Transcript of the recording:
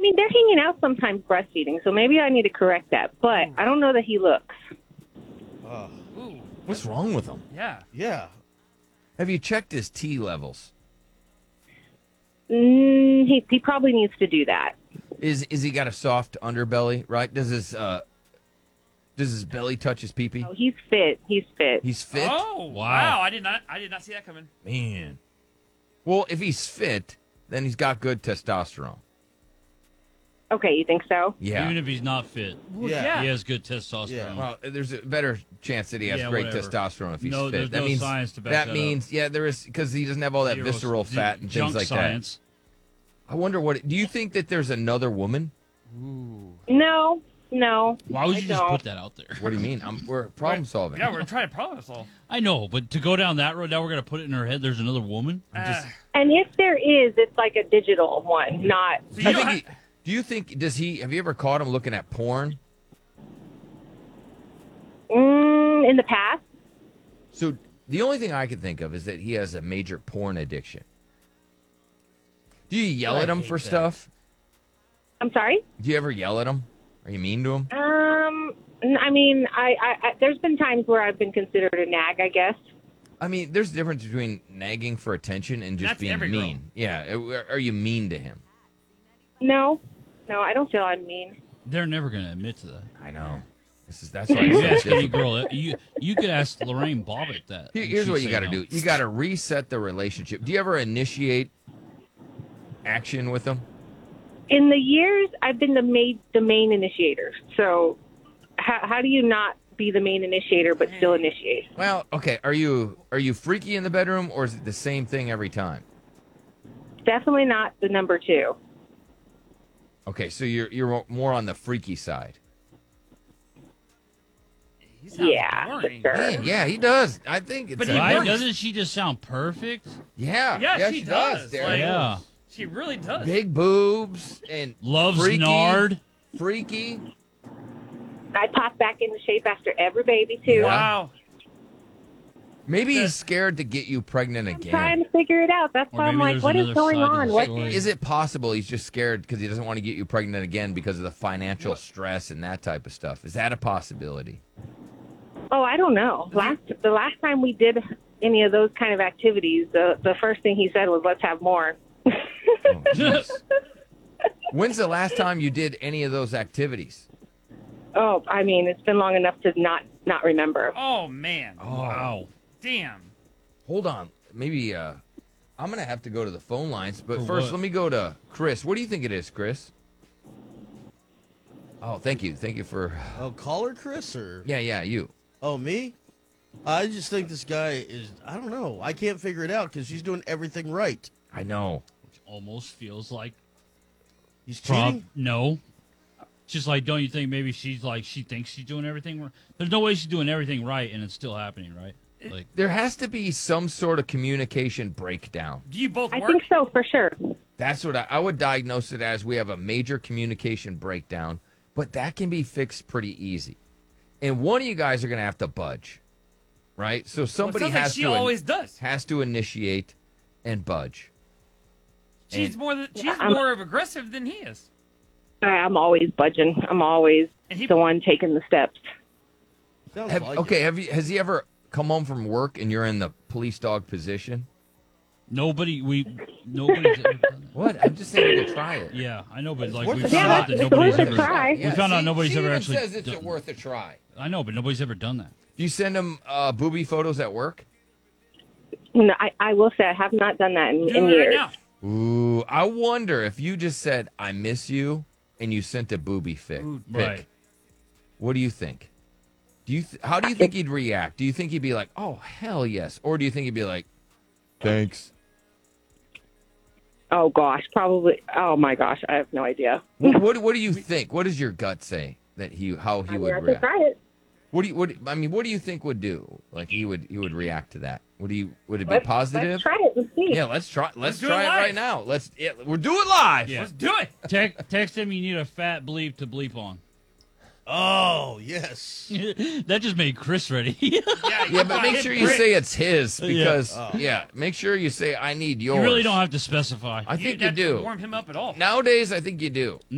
mean, they're hanging out sometimes breastfeeding, so maybe I need to correct that. But I don't know that he looks. Ooh. What's wrong with him? Yeah. Yeah. Have you checked his T levels? He probably needs to do that. Is he got a soft underbelly? Right? Does his belly touch his pee-pee? Oh, he's fit. He's fit. He's fit. Oh, wow. I did not see that coming. Man. Well, if he's fit, then he's got good testosterone. Okay, you think so? Yeah. Even if he's not fit, Yeah. he has good testosterone. Yeah. Well, there's a better chance that he has Yeah, great whatever. testosterone if he's No, fit. there's no science to back that up. means, yeah, there is, because he doesn't have all that Zero- visceral fat and junk things like science. that. I wonder do you think that there's another woman? No. Why would I you just don't. put that out there? What do you mean? We're problem solving. Yeah, we're trying to problem solve. I know, but to go down that road, now we're going to put it in her head there's another woman? And if there is, it's like a digital one, not. So you don't Do you think, have you ever caught him looking at porn? In the past. So the only thing I can think of is that he has a major porn addiction. Do you yell I at him hate for that. stuff? I'm sorry. Do you ever yell at him? Are you mean to him? I mean, I there's been times where I've been considered a nag, I guess. I mean, there's a difference between nagging for attention and just That's being every girl. mean. Yeah, are you mean to him? No, I don't feel I'm mean. They're never going to admit to that. I know. That's why You it's ask any difficult. girl, you could ask Lorraine Bobbitt that. Here's She'd what you say got to no. do. You got to reset the relationship. Do you ever initiate action with them? In the years, I've been the main initiator. So, how do you not be the main initiator but still initiate? Well, okay. Are you freaky in the bedroom, or is it the same thing every time? Definitely not the number two. Okay, so you're more on the freaky side. He sounds Yeah, for boring. sure. Man, yeah, he does. I think it's But he Right? works. Doesn't she just sound perfect? yeah, Yeah, she she does. does. Derek. Like- Yeah. She really does. Big boobs and Loves freaky, Nard. Freaky. I pop back into shape after every baby too. Yeah. Wow. Maybe he's scared to get you pregnant I'm again. trying to figure it out. That's Or why I'm maybe like, there's what is another going side to on? the What? story. Is it possible he's just scared because he doesn't want to get you pregnant again because of the financial stress and that type of stuff? Is that a possibility? Oh, I don't know. The last time we did any of those kind of activities, the first thing he said was, "Let's have more." Oh, jeez. When's the last time you did any of those activities? Oh, I mean, it's been long enough to not remember. Oh man. Wow. Damn. Hold on. Maybe I'm going to have to go to the phone lines, but For first what? let me go to Chris. What do you think it is, Chris? Oh, thank you. Thank you for... Oh, caller Chris or? Yeah, you. Oh, me? I just think this guy is, I don't know. I can't figure it out because she's doing everything right. I know. Which almost feels like He's cheating? no. Just like, don't you think maybe she thinks she's doing everything right? There's no way she's doing everything right and it's still happening, right? Like, There has to be some sort of communication breakdown. Do you both I work? think so for sure. That's what I would diagnose it as. We have a major communication breakdown, but that can be fixed pretty easy. And one of you guys are going to have to budge, right? So somebody well, it sounds has like she to always does. has to initiate and budge. She's And- more of aggressive than he is. I'm always budging. I'm always And he- the one taking the steps. Sounds Have, like okay, it. has he ever come home from work and you're in the police dog position? nobody's ever done that. What? I'm just saying to try it. Yeah, I know, but like worth we a found try. out that It's nobody's worth a ever. try. We found out nobody's she ever even actually says it's done- worth a try. I know, but nobody's ever done that. Do you send him booby photos at work? No, I will say I have not done that in Do it right years. now. Ooh, I wonder if you just said "I miss you" and you sent a booby pic. Right. What do you think? How do you think he'd react? Do you think he'd be like, "Oh hell yes," or do you think he'd be like, "Thanks"? Oh gosh, probably. Oh my gosh, I have no idea. What do you think? What does your gut say that how he I mean, would I could react? try it. What do you think would do? Like he would react to that? Would it be Let's positive? try it and see. Yeah, let's try. Let's do it try it live. right now. We'll do it live. Yeah. Let's do it. Text him. You need a fat bleep to bleep on. Oh, yes. That just made Chris ready. Yeah, but make sure you say it's his because Yeah. make sure you say I need yours. You really don't have to specify. I think You'd you have to do. warm him up at all. Nowadays, I think you do.